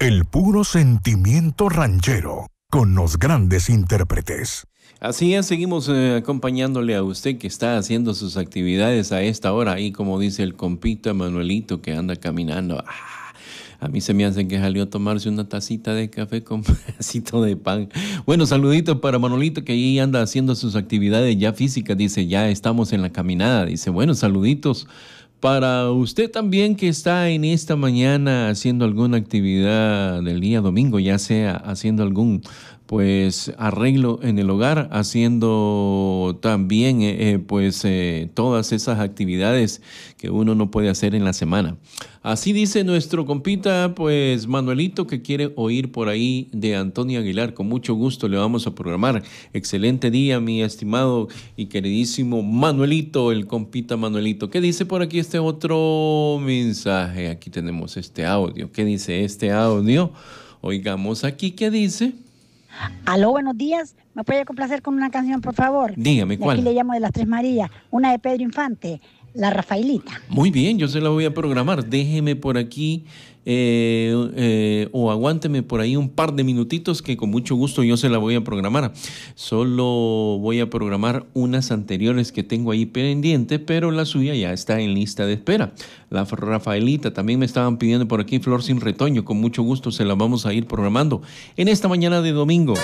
El puro sentimiento ranchero, con los grandes intérpretes. Así es, seguimos acompañándole a usted que está haciendo sus actividades a esta hora, ahí como dice el compita Manuelito que anda caminando. A mí se me hace que salió a tomarse una tacita de café con un pedacito de pan. Bueno, saluditos para Manolito que ahí anda haciendo sus actividades ya físicas. Dice, ya estamos en la caminada. Dice, bueno, saluditos para usted también que está en esta mañana haciendo alguna actividad del día domingo, ya sea haciendo algún arreglo en el hogar, haciendo también todas esas actividades que uno no puede hacer en la semana. Así dice nuestro compita, Manuelito, que quiere oír por ahí de Antonio Aguilar. Con mucho gusto le vamos a programar. Excelente día, mi estimado y queridísimo Manuelito, el compita Manuelito. ¿Qué dice por aquí este otro mensaje? Aquí tenemos este audio. ¿Qué dice este audio? Oigamos aquí, ¿qué dice? Aló, buenos días. ¿Me puede complacer con una canción, por favor? Dígame, ¿cuál? Aquí le llamo de las Tres Marías, una de Pedro Infante, La Rafaelita. Muy bien, yo se la voy a programar. Déjeme por aquí o aguánteme por ahí un par de minutitos que con mucho gusto yo se la voy a programar. Solo voy a programar unas anteriores que tengo ahí pendiente, pero la suya ya está en lista de espera. La Rafaelita, también me estaban pidiendo por aquí Flor Sin Retoño. Con mucho gusto se la vamos a ir programando en esta mañana de domingo.